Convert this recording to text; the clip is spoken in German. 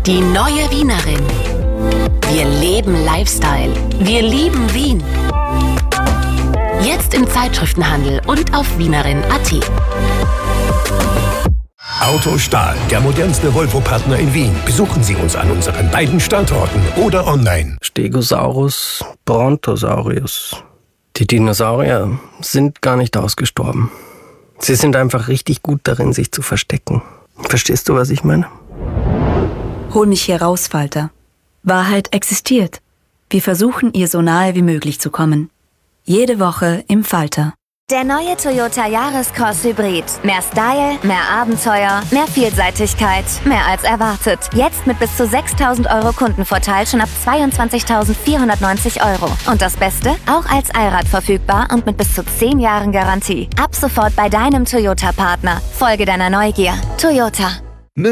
Die neue Wienerin. Wir leben Lifestyle. Wir lieben Wien. Jetzt im Zeitschriftenhandel und auf wienerin.at. Autostahl, der modernste Volvo-Partner in Wien. Besuchen Sie uns an unseren beiden Standorten oder online. Stegosaurus, Brontosaurus. Die Dinosaurier sind gar nicht ausgestorben. Sie sind einfach richtig gut darin, sich zu verstecken. Verstehst du, was ich meine? Hol mich hier raus, Falter. Wahrheit existiert. Wir versuchen, ihr so nahe wie möglich zu kommen. Jede Woche im Falter. Der neue Toyota Yaris-Cross Hybrid. Mehr Style, mehr Abenteuer, mehr Vielseitigkeit, mehr als erwartet. Jetzt mit bis zu 6.000 € Kundenvorteil schon ab 22.490 €. Und das Beste? Auch als Allrad verfügbar und mit bis zu 10 Jahren Garantie. Ab sofort bei deinem Toyota-Partner. Folge deiner Neugier. Toyota.